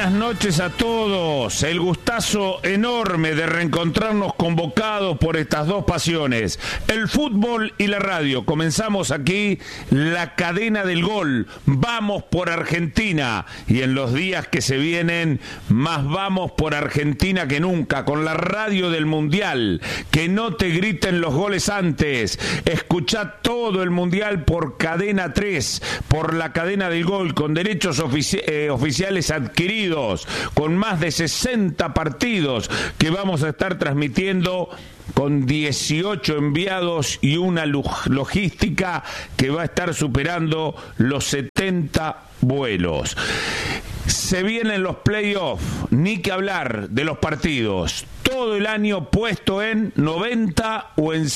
buenas noches a todos. El gustazo enorme de reencontrarnos convocados por estas dos pasiones, el fútbol y la radio. Comenzamos aquí la cadena del gol. Vamos por Argentina. Y en los días que se vienen, más vamos por Argentina que nunca, con la radio del Mundial. Que no te griten los goles antes. Escuchá todo el Mundial por Cadena 3, por la cadena del gol, con derechos oficiales adquiridos, con más de 60 partidos que vamos a estar transmitiendo, con 18 enviados y una logística que va a estar superando los 70 vuelos. Se vienen los playoffs, ni que hablar de los partidos. Todo el año puesto en 90 o en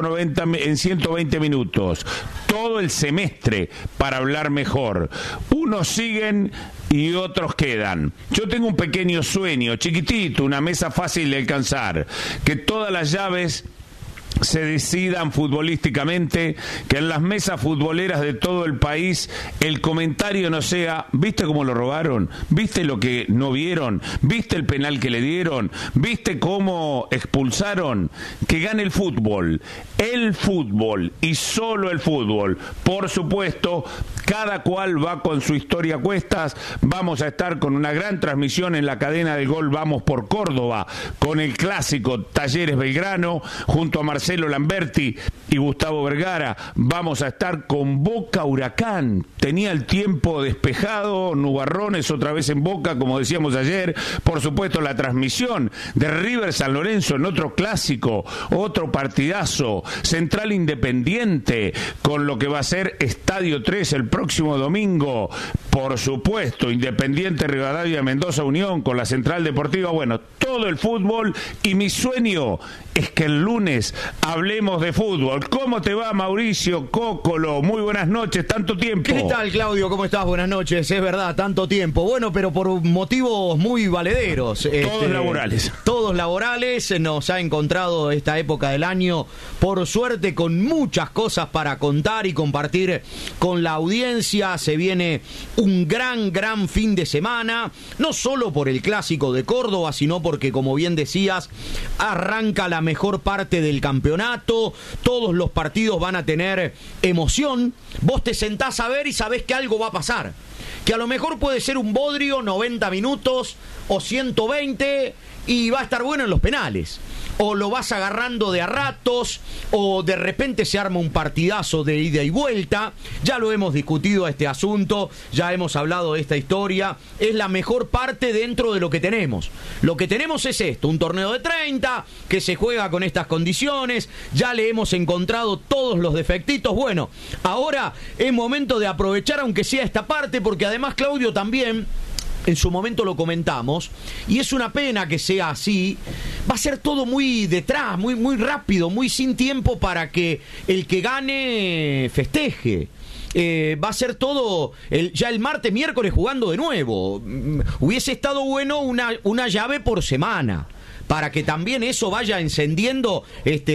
120 minutos. Todo el semestre para hablar mejor. Unos siguen y otros quedan. Yo tengo un pequeño sueño, chiquitito, una mesa fácil de alcanzar. Que todas las llaves se decidan futbolísticamente, que en las mesas futboleras de todo el país el comentario no sea: ¿viste cómo lo robaron? ¿Viste lo que no vieron? ¿Viste el penal que le dieron? ¿Viste cómo expulsaron? Que gane el fútbol y solo el fútbol. Por supuesto, cada cual va con su historia a cuestas. Vamos a estar con una gran transmisión en la cadena del gol. Vamos por Córdoba con el clásico Talleres Belgrano junto a Marcelo Lamberti y Gustavo Vergara. Vamos a estar con Boca Huracán. Tenía el tiempo despejado, nubarrones otra vez en Boca, como decíamos ayer. Por supuesto, la transmisión de River San Lorenzo en otro clásico, otro partidazo. Central Independiente con lo que va a ser Estadio 3 el próximo domingo. Por supuesto, Independiente Rivadavia Mendoza Unión con la Central Deportiva. Bueno, todo el fútbol, y mi sueño es que el lunes hablemos de fútbol. ¿Cómo te va, Mauricio Cócolo? Muy buenas noches, tanto tiempo. ¿Qué tal, Claudio? ¿Cómo estás? Buenas noches, es verdad, tanto tiempo. Bueno, pero por motivos muy valederos. Todos laborales. Todos laborales. Nos ha encontrado esta época del año, por suerte, con muchas cosas para contar y compartir con la audiencia. Se viene un gran fin de semana, no solo por el clásico de Córdoba, sino porque, como bien decías, arranca la mejor parte del campeonato. Todos los partidos van a tener emoción. Vos te sentás a ver y sabés que algo va a pasar, que a lo mejor puede ser un bodrio 90 minutos o 120 y va a estar bueno en los penales, o lo vas agarrando de a ratos, o de repente se arma un partidazo de ida y vuelta. Ya lo hemos discutido este asunto, ya hemos hablado de esta historia. Es la mejor parte dentro de lo que tenemos. Lo que tenemos es esto, un torneo de 30 que se juega con estas condiciones. Ya le hemos encontrado todos los defectitos. Bueno, ahora es momento de aprovechar aunque sea esta parte, porque además, Claudio, también en su momento lo comentamos, y es una pena que sea así. Va a ser todo muy detrás, muy rápido, muy sin tiempo para que el que gane festeje. Va a ser todo ya el martes, miércoles jugando de nuevo. Hubiese estado bueno una llave por semana, para que también eso vaya encendiendo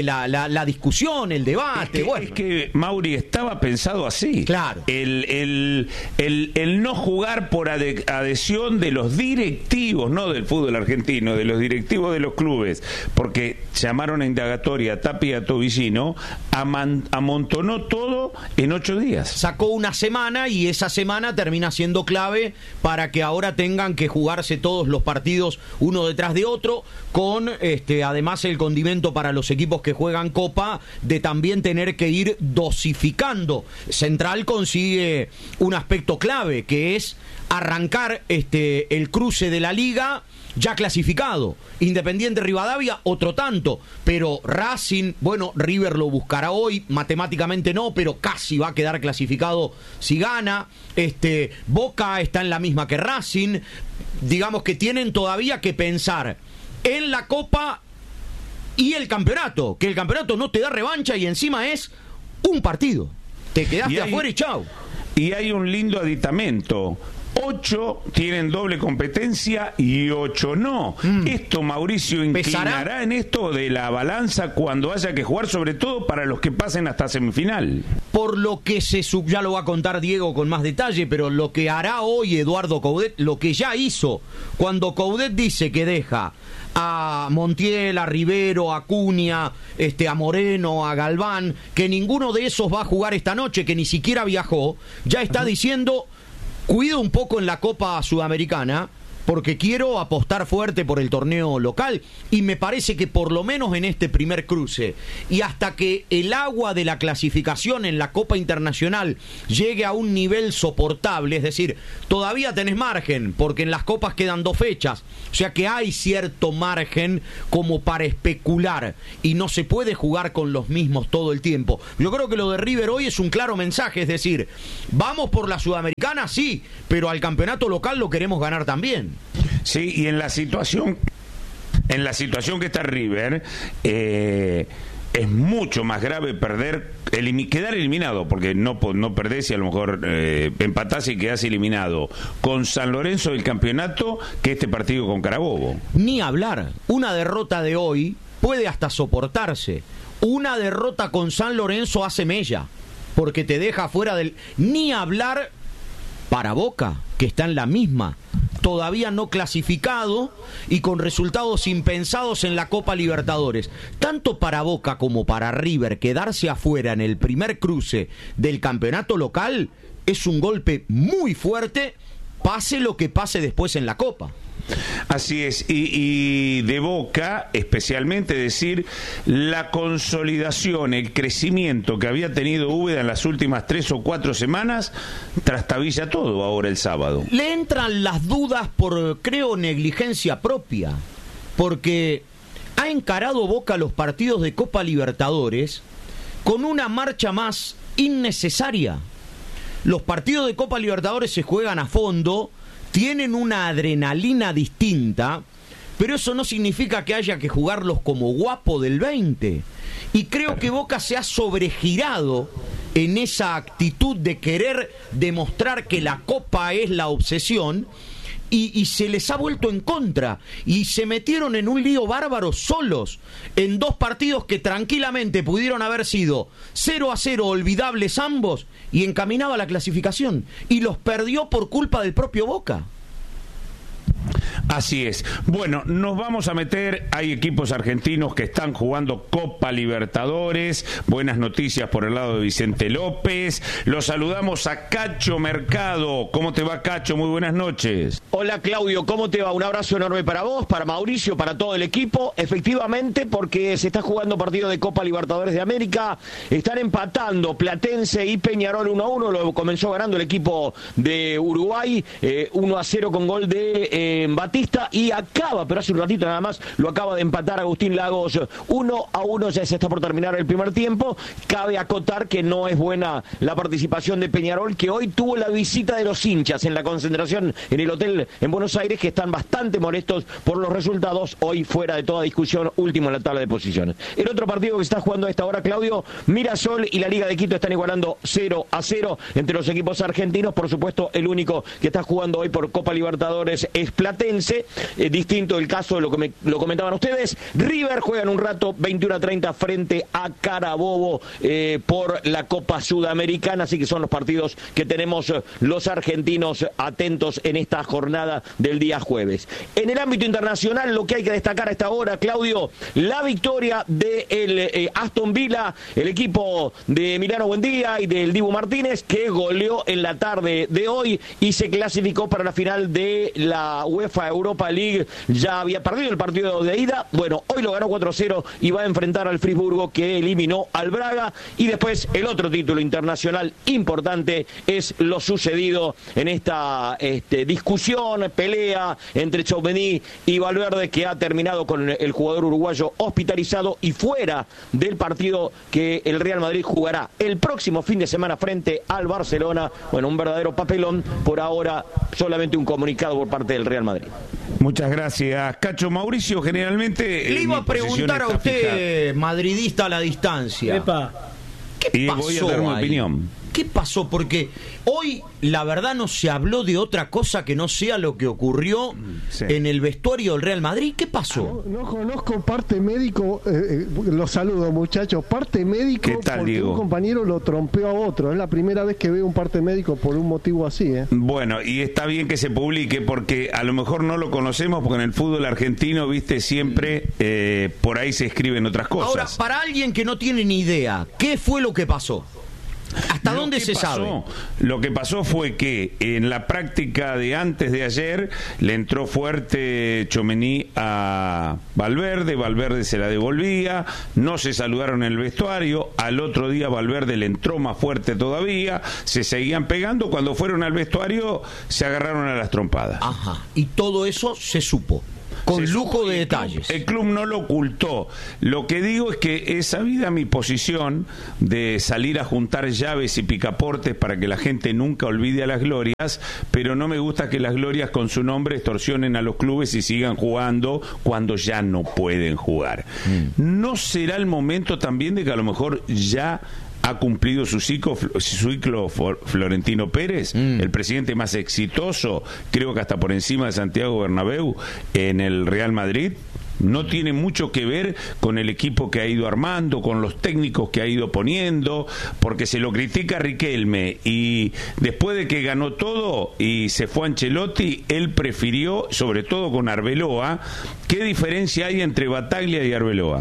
la discusión, el debate. Es que, Mauri, estaba pensado así. Claro. El no jugar por adhesión de los directivos, no del fútbol argentino, de los directivos de los clubes, porque llamaron a indagatoria a Tapia y a Tobillino, amontonó todo en 8 días. Sacó una semana y esa semana termina siendo clave para que ahora tengan que jugarse todos los partidos uno detrás de otro, con además el condimento para los equipos que juegan Copa de también tener que ir dosificando. Central consigue un aspecto clave, que es arrancar el cruce de la liga ya clasificado. Independiente Rivadavia, otro tanto, pero Racing, bueno, River lo buscará hoy, matemáticamente no, pero casi va a quedar clasificado si gana. Boca está en la misma que Racing. Digamos que tienen todavía que pensar en la Copa y el campeonato, que el campeonato no te da revancha y encima es un partido. Te quedaste afuera y chau. Y hay un lindo aditamento. 8 tienen doble competencia y 8 no. Esto, Mauricio, inclinará ¿Pesará? en esto de la balanza cuando haya que jugar, sobre todo para los que pasen hasta semifinal. Por lo que ya lo va a contar Diego con más detalle, pero lo que hará hoy Eduardo Coudet, lo que ya hizo, cuando Coudet dice que deja a Montiel, a Rivero, a Cunha, a Moreno, a Galván, que ninguno de esos va a jugar esta noche, que ni siquiera viajó, ya está diciendo, cuido un poco en la Copa Sudamericana, porque quiero apostar fuerte por el torneo local, y me parece que por lo menos en este primer cruce, y hasta que el agua de la clasificación en la Copa Internacional llegue a un nivel soportable, es decir, todavía tenés margen, porque en las copas quedan 2 fechas, o sea que hay cierto margen como para especular, y no se puede jugar con los mismos todo el tiempo. Yo creo que lo de River hoy es un claro mensaje, es decir, vamos por la Sudamericana, sí, pero al campeonato local lo queremos ganar también. Sí, y en la situación que está River, es mucho más grave quedar eliminado, porque no perdés y a lo mejor empatás y quedás eliminado con San Lorenzo del campeonato, que este partido con Carabobo. Ni hablar, una derrota de hoy puede hasta soportarse. Una derrota con San Lorenzo hace mella, porque te deja fuera del... Ni hablar para Boca, que está en la misma, todavía no clasificado y con resultados impensados en la Copa Libertadores. Tanto para Boca como para River, quedarse afuera en el primer cruce del campeonato local es un golpe muy fuerte, pase lo que pase después en la Copa. Así es, y de Boca, especialmente decir la consolidación, el crecimiento que había tenido Úbeda en las últimas 3 o 4 semanas, trastabilla todo ahora el sábado. Le entran las dudas por, creo, negligencia propia, porque ha encarado Boca los partidos de Copa Libertadores con una marcha más innecesaria. Los partidos de Copa Libertadores se juegan a fondo, tienen una adrenalina distinta, pero eso no significa que haya que jugarlos como guapo del 20. Y creo que Boca se ha sobregirado en esa actitud de querer demostrar que la Copa es la obsesión, y se les ha vuelto en contra, y se metieron en un lío bárbaro solos, en 2 partidos que tranquilamente pudieron haber sido 0-0 olvidables ambos, y encaminaba la clasificación, y los perdió por culpa del propio Boca. Así es. Bueno, nos vamos a meter, hay equipos argentinos que están jugando Copa Libertadores, buenas noticias por el lado de Vicente López. Los saludamos a Cacho Mercado. ¿Cómo te va, Cacho? Muy buenas noches. Hola, Claudio, ¿cómo te va? Un abrazo enorme para vos, para Mauricio, para todo el equipo. Efectivamente, porque se está jugando partido de Copa Libertadores de América, están empatando Platense y Peñarol 1-1, lo comenzó ganando el equipo de Uruguay, 1-0 con gol de Batista, y acaba, pero hace un ratito nada más, lo acaba de empatar Agustín Lagos 1-1, ya se está por terminar el primer tiempo. Cabe acotar que no es buena la participación de Peñarol, que hoy tuvo la visita de los hinchas en la concentración en el hotel en Buenos Aires, que están bastante molestos por los resultados, hoy fuera de toda discusión, último en la tabla de posiciones. El otro partido que se está jugando a esta hora, Claudio, Mirasol y la Liga de Quito están igualando 0-0 entre los equipos argentinos. Por supuesto, el único que está jugando hoy por Copa Libertadores es Platense, distinto el caso de lo que lo comentaban ustedes. River juega en un rato 21:30 frente a Carabobo por la Copa Sudamericana, así que son los partidos que tenemos los argentinos atentos en esta jornada del día jueves. En el ámbito internacional, lo que hay que destacar a esta hora, Claudio, la victoria del Aston Villa, el equipo de Emiliano Buendía y del Dibu Martínez, que goleó en la tarde de hoy y se clasificó para la final de la UEFA Europa League. Ya había perdido el partido de ida, bueno, hoy lo ganó 4-0 y va a enfrentar al Friburgo, que eliminó al Braga. Y después el otro título internacional importante es lo sucedido en esta discusión, pelea entre Tchouaméni y Valverde, que ha terminado con el jugador uruguayo hospitalizado y fuera del partido que el Real Madrid jugará el próximo fin de semana frente al Barcelona. Bueno, un verdadero papelón. Por ahora solamente un comunicado por parte del Real Madrid. Muchas gracias, Cacho. Mauricio, generalmente... Le iba a preguntar a usted, madridista a la distancia. Epa. ¿Qué pasó voy a dar mi ahí? opinión. ¿Qué pasó? Porque hoy, la verdad, no se habló de otra cosa que no sea lo que ocurrió en el vestuario del Real Madrid. ¿Qué pasó? No conozco parte médico, los saludo, muchachos, parte médico. ¿Qué tal, porque Diego? un compañero lo trompeó a otro. Es la primera vez que veo un parte médico por un motivo así, Bueno, y está bien que se publique porque a lo mejor no lo conocemos porque en el fútbol argentino, viste, siempre por ahí se escriben otras cosas. Ahora, para alguien que no tiene ni idea, ¿qué fue lo que pasó? ¿Hasta dónde se sabe? Lo que pasó fue que en la práctica de antes de ayer le entró fuerte Tchouaméni a Valverde, Valverde se la devolvía, no se saludaron en el vestuario, al otro día Valverde le entró más fuerte todavía, se seguían pegando, cuando fueron al vestuario se agarraron a las trompadas. Ajá, y todo eso se supo. Con lujo de detalles. El club no lo ocultó. Lo que digo es que es sabida mi posición de salir a juntar llaves y picaportes para que la gente nunca olvide a las glorias, pero no me gusta que las glorias con su nombre extorsionen a los clubes y sigan jugando cuando ya no pueden jugar. ¿No será el momento también de que a lo mejor ya ha cumplido su ciclo Florentino Pérez, el presidente más exitoso, creo que hasta por encima de Santiago Bernabéu, en el Real Madrid? No tiene mucho que ver con el equipo que ha ido armando, con los técnicos que ha ido poniendo, porque se lo critica a Riquelme y después de que ganó todo y se fue a Ancelotti, él prefirió, sobre todo con Arbeloa. ¿Qué diferencia hay entre Bataglia y Arbeloa?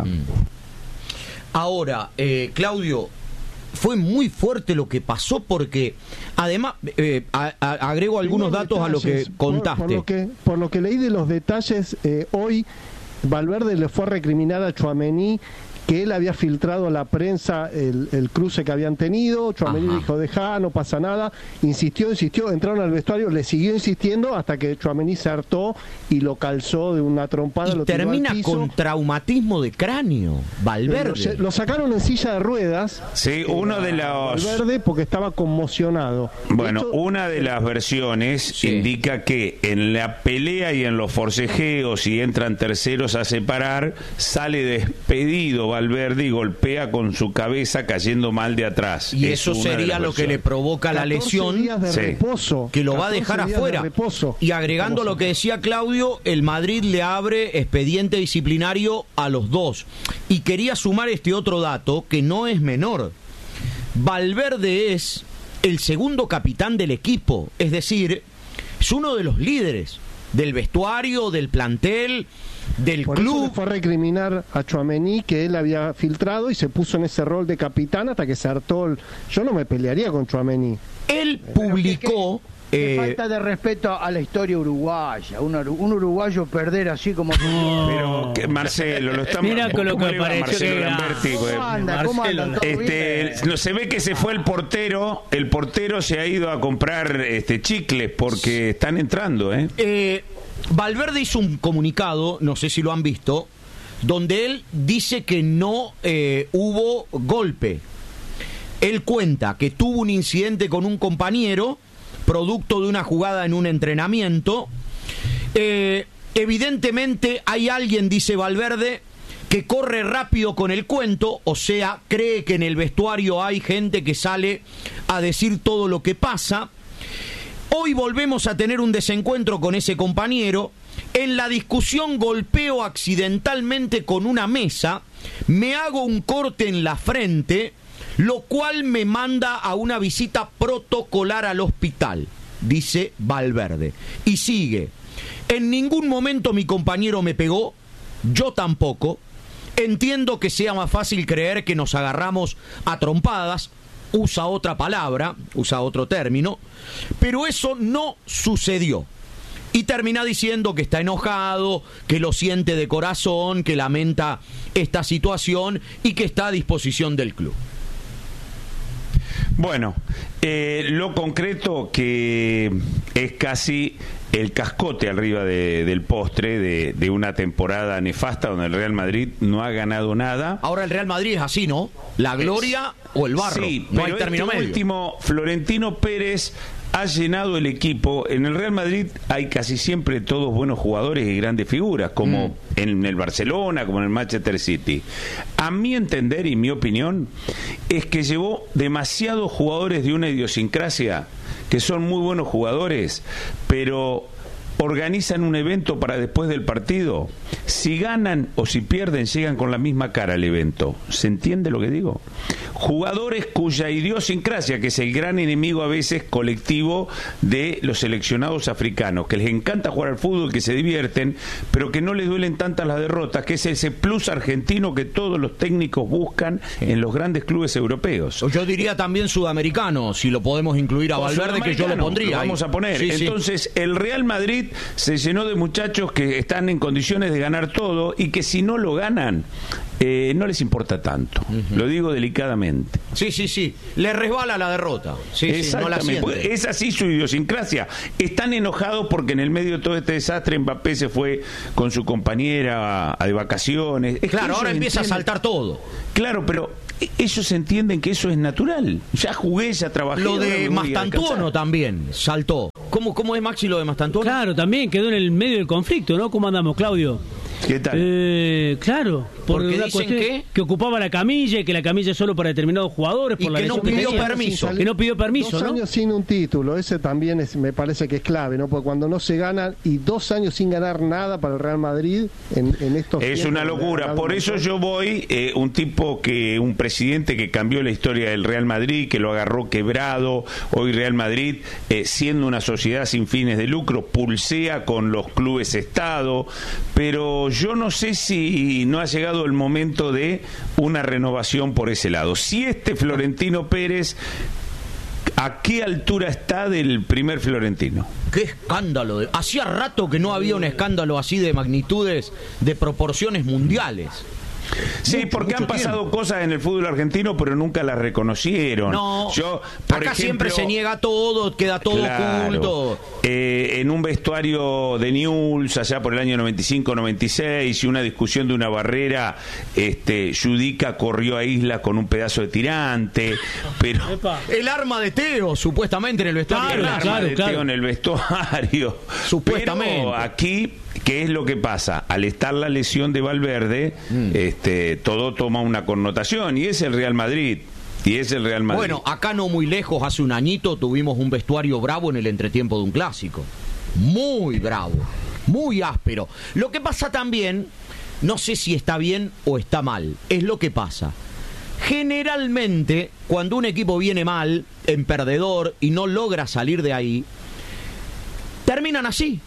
Ahora, Claudio, fue muy fuerte lo que pasó porque, además, agrego algunos datos a lo que contaste. Por lo que leí de los detalles, hoy Valverde le fue a recriminar a Tchouaméni que él había filtrado a la prensa el cruce que habían tenido. Tchouaméni dijo, dejá, no pasa nada. Insistió, entraron al vestuario, le siguió insistiendo hasta que Tchouaméni se hartó y lo calzó de una trompada. Y lo tiró termina al piso. con traumatismo de cráneo, Valverde. Lo sacaron en silla de ruedas. Sí, uno de los... Valverde porque estaba conmocionado. Bueno, Esto... una de las versiones indica que en la pelea y en los forcejeos, si entran terceros a separar, sale despedido Valverde y golpea con su cabeza cayendo mal de atrás. Y eso sería lo que le provoca la lesión reposo, que lo va a dejar afuera. Y agregando lo que decía Claudio, el Madrid le abre expediente disciplinario a los dos. Y quería sumar este otro dato que no es menor. Valverde es el segundo capitán del equipo, es decir, es uno de los líderes del vestuario, del plantel, del Por club. Eso le fue a recriminar a Tchouaméni que él había filtrado y se puso en ese rol de capitán hasta que se hartó. Yo no me pelearía con Tchouaméni. Él publicó... Qué falta de respeto a la historia uruguaya. Un uruguayo perder así como... Pero que Marcelo, lo estamos... Mira con lo que me pareció que era. ¿Cómo anda? No, se ve que se fue el portero se ha ido a comprar chicles porque están entrando, Valverde hizo un comunicado, no sé si lo han visto, donde él dice que no hubo golpe. Él cuenta que tuvo un incidente con un compañero, producto de una jugada en un entrenamiento. Evidentemente hay alguien, dice Valverde, que corre rápido con el cuento, o sea, cree que en el vestuario hay gente que sale a decir todo lo que pasa. Hoy volvemos a tener un desencuentro con ese compañero. En la discusión golpeo accidentalmente con una mesa, me hago un corte en la frente, lo cual me manda a una visita protocolar al hospital, dice Valverde. Y sigue, en ningún momento mi compañero me pegó, yo tampoco. Entiendo que sea más fácil creer que nos agarramos a trompadas, usa otra palabra, usa otro término, pero eso no sucedió. Y termina diciendo que está enojado, que lo siente de corazón, que lamenta esta situación y que está a disposición del club. Bueno, lo concreto que es casi el cascote arriba del postre de una temporada nefasta donde el Real Madrid no ha ganado nada. Ahora el Real Madrid es así, ¿no? La gloria o el barro, sí, no pero hay término medio. Último, Florentino Pérez ha llenado el equipo. En el Real Madrid hay casi siempre todos buenos jugadores y grandes figuras, como en el Barcelona, como en el Manchester City. A mi entender y mi opinión es que llevó demasiados jugadores de una idiosincrasia, que son muy buenos jugadores, pero organizan un evento para después del partido. Si ganan o si pierden, llegan con la misma cara al evento. ¿Se entiende lo que digo? Jugadores cuya idiosincrasia, que es el gran enemigo a veces colectivo de los seleccionados africanos, que les encanta jugar al fútbol, que se divierten, pero que no les duelen tantas las derrotas, que es ese plus argentino que todos los técnicos buscan en los grandes clubes europeos. Yo diría también sudamericano, si lo podemos incluir a Valverde, que yo lo pondría. Lo vamos a poner. Sí, entonces, el Real Madrid se llenó de muchachos que están en condiciones de ganar todo y que si no lo ganan, no les importa tanto. Lo digo delicadamente. Sí. Le resbala la derrota. No la siente. Es así su idiosincrasia. Están enojados porque en el medio de todo este desastre Mbappé se fue con su compañera de vacaciones. Claro, ahora empieza a saltar todo. Claro, pero ellos entienden que eso es natural. Ya jugué, ya trabajé. Lo de Mastantuono también saltó. ¿Cómo es, Maxi, lo de Mastantuono? Claro, también quedó en el medio del conflicto, ¿no? ¿Cómo andamos, Claudio? ¿Qué tal? Claro, por una cuestión que ocupaba la camilla y que la camilla es solo para determinados jugadores. Por y la que no pidió permiso. Que no pidió permiso, 2 años sin un título, ese también me parece que es clave, ¿no? Porque cuando no se gana, y 2 años sin ganar nada para el Real Madrid en estos es una locura. Por eso yo voy, un presidente que cambió la historia del Real Madrid, que lo agarró quebrado. Hoy Real Madrid, siendo una sociedad sin fines de lucro, pulsea con los clubes Estado, pero yo no sé si no ha llegado el momento de una renovación por ese lado. Si Florentino Pérez, ¿a qué altura está del primer Florentino? ¡Qué escándalo! Hacía rato que no había un escándalo así de magnitudes, de proporciones mundiales. Sí, porque han pasado cosas en el fútbol argentino, pero nunca las reconocieron. No, por acá ejemplo, siempre se niega todo, queda todo oculto. En un vestuario de Newell's, allá por el año 95-96, y una discusión de una barrera, Judica corrió a Isla con un pedazo de tirante, pero... El arma de Teo, supuestamente, en el vestuario. El arma de Teo en el vestuario. Supuestamente. Pero aquí... ¿Qué es lo que pasa? Al estar la lesión de Valverde, todo toma una connotación, y es el Real Madrid. Bueno, acá no muy lejos, hace un añito tuvimos un vestuario bravo en el entretiempo de un clásico. Muy bravo, muy áspero. Lo que pasa también, no sé si está bien o está mal, es lo que pasa. Generalmente, cuando un equipo viene mal, en perdedor, y no logra salir de ahí, terminan así.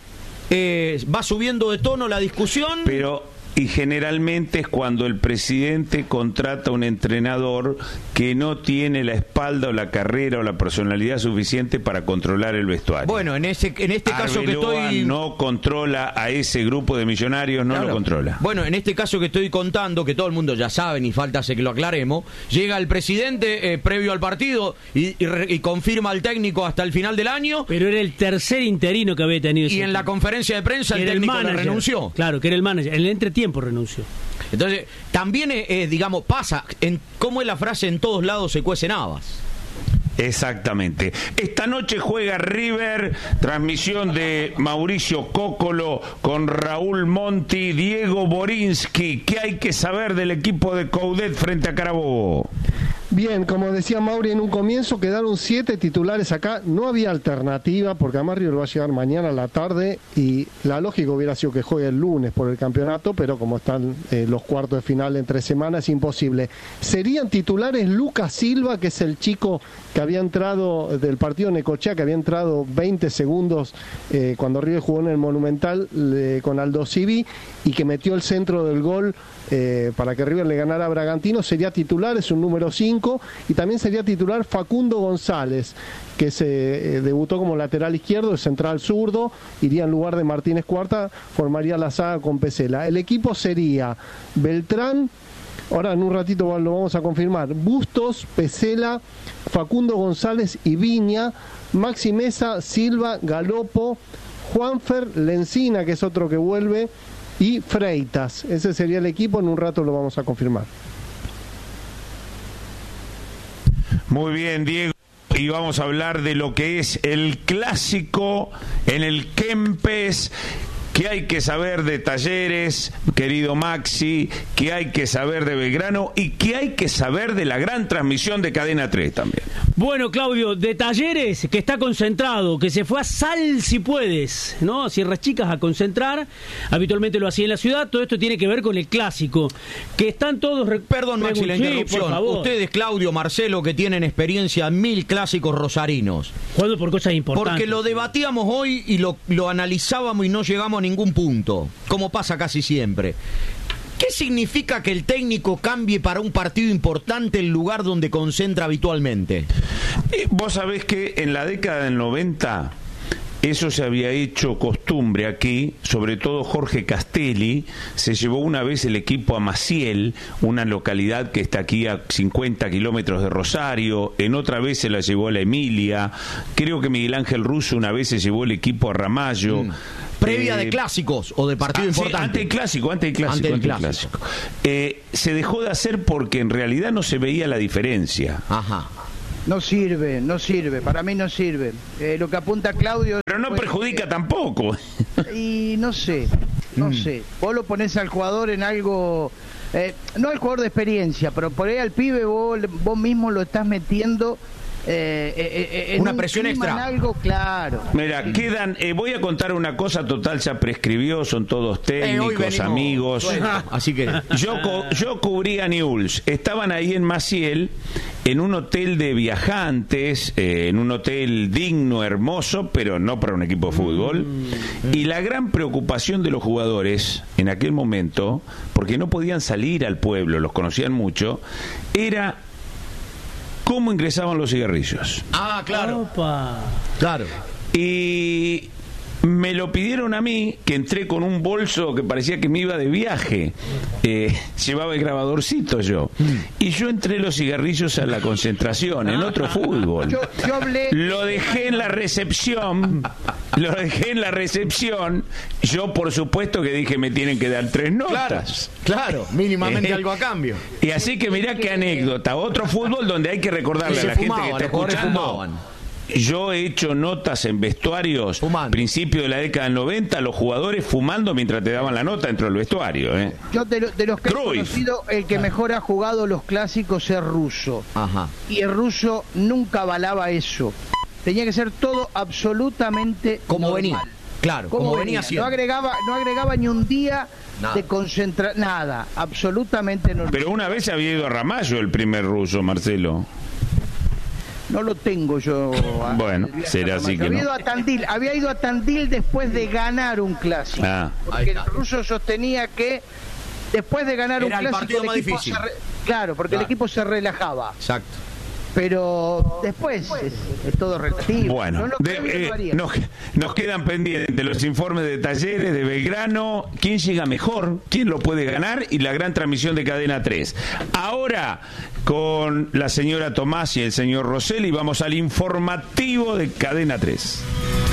Va subiendo de tono la discusión. Y generalmente es cuando el presidente contrata a un entrenador que no tiene la espalda o la carrera o la personalidad suficiente para controlar el vestuario. Bueno, en este caso que estoy... no controla a ese grupo de millonarios, no lo controla. Bueno, en este caso que estoy contando, que todo el mundo ya sabe, ni falta hace que lo aclaremos, llega el presidente previo al partido y confirma al técnico hasta el final del año. Pero era el tercer interino que había tenido. Y en la conferencia de prensa el técnico le renunció. Claro, que era el manager. En el entretiempo renunció. Entonces, también digamos, pasa, ¿cómo es la frase? En todos lados se cuecen habas. Exactamente. Esta noche juega River, transmisión de Mauricio Cóccolo con Raúl Monti, Diego Borinsky. ¿Qué hay que saber del equipo de Coudet frente a Carabobo? Bien, como decía Mauri en un comienzo, quedaron 7 titulares acá. No había alternativa, porque además River va a llegar mañana a la tarde y la lógica hubiera sido que juegue el lunes por el campeonato, pero como están los cuartos de final entre semanas, es imposible. Serían titulares Lucas Silva, que es el chico que había entrado del partido Necochea, que había entrado 20 segundos cuando River jugó en el Monumental con Aldo Civi, y que metió el centro del gol para que River le ganara a Bragantino. Sería titular, es un número 5. Y también sería titular Facundo González, que se debutó como lateral izquierdo, el central zurdo, iría en lugar de Martínez Cuarta, formaría la saga con Pesela. El equipo sería Beltrán, ahora en un ratito lo vamos a confirmar, Bustos, Pesela, Facundo González y Viña, Maxi Mesa, Silva, Galopo, Juanfer, Lencina, que es otro que vuelve, y Freitas. Ese sería el equipo, en un rato lo vamos a confirmar. Muy bien, Diego. y vamos a hablar de lo que es el clásico en el Kempes. ¿Qué hay que saber de Talleres, querido Maxi? ¿Qué hay que saber de Belgrano? ¿Y qué hay que saber de la gran transmisión de Cadena 3 también? Bueno, Claudio, de Talleres, que está concentrado, que se fue a Sal si puedes, ¿no? Sierras Chicas a concentrar, habitualmente lo hacía en la ciudad. Todo esto tiene que ver con el clásico, que están todos... Perdón, Maxi, la interrupción. Por favor. Ustedes, Claudio, Marcelo, que tienen experiencia en 1000 clásicos rosarinos. Jugando por cosas importantes. Porque lo debatíamos hoy y lo analizábamos y no llegamos a ningún punto, como pasa casi siempre. ¿Qué significa que el técnico cambie para un partido importante el lugar donde concentra habitualmente? Vos sabés que en la década del 90 eso se había hecho costumbre aquí, sobre todo Jorge Castelli se llevó una vez el equipo a Maciel, una localidad que está aquí a 50 kilómetros de Rosario, en otra vez se la llevó a la Emilia, creo que Miguel Ángel Russo una vez se llevó el equipo a Ramallo. Previa de clásicos o de partido importante. Sí, ante el clásico. Se dejó de hacer porque en realidad no se veía la diferencia. Ajá. No sirve, para mí no sirve. Lo que apunta Claudio... Pero no perjudica tampoco. Y no sé. Vos lo ponés al jugador en algo... no al jugador de experiencia, pero por ahí al pibe vos mismo lo estás metiendo... en una presión extra. En algo, claro. Mira, quedan... voy a contar una cosa, total, ya prescribió, son todos técnicos, amigos. Así que... Yo cubrí a Newell's. Estaban ahí en Maciel, en un hotel de viajantes, en un hotel digno, hermoso, pero no para un equipo de fútbol. Y la gran preocupación de los jugadores en aquel momento, porque no podían salir al pueblo, los conocían mucho, era cómo ingresaban los cigarrillos. Ah, claro. Opa. Claro. Y me lo pidieron a mí, que entré con un bolso que parecía que me iba de viaje. Llevaba el grabadorcito yo. Y yo entré los cigarrillos a la concentración, en otro fútbol. Yo hablé... Lo dejé en la recepción. Yo, por supuesto, que dije, me tienen que dar 3 notas. Claro, mínimamente algo a cambio. Y así que mirá qué anécdota. Otro fútbol donde hay que recordarle a la gente que está escuchando. Yo he hecho notas en vestuarios, principio de la década del 90, los jugadores fumando mientras te daban la nota dentro del vestuario. Yo de los que he conocido, el que mejor ha jugado los clásicos es Russo. Ajá. Y el Russo nunca avalaba eso. Tenía que ser todo absolutamente como normal. Venía. Claro, como venía siendo. No agregaba ni un día de concentrar, nada, absolutamente normal. Pero una vez había ido a Ramallo el primer Russo, Marcelo. No lo tengo yo. Bueno, será así que no. Había ido a Tandil después de ganar un clásico. Porque el Russo sostenía que después de ganar un clásico el equipo claro, porque el equipo se relajaba. Exacto. Pero después es todo relativo. Bueno, nos quedan pendientes los informes de Talleres, de Belgrano, quién llega mejor, quién lo puede ganar y la gran transmisión de Cadena 3. Ahora, con la señora Tomás y el señor Rosselli, vamos al informativo de Cadena 3.